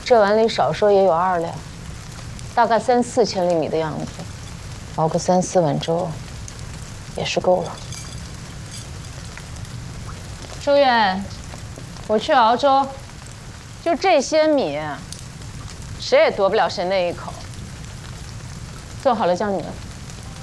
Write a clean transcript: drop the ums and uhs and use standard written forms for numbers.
这碗里少说也有2两，大概3、4千粒米的样子，熬个3、4碗粥，也是够了。朱远，我去熬粥，就这些米，谁也夺不了谁那一口。做好了叫你们。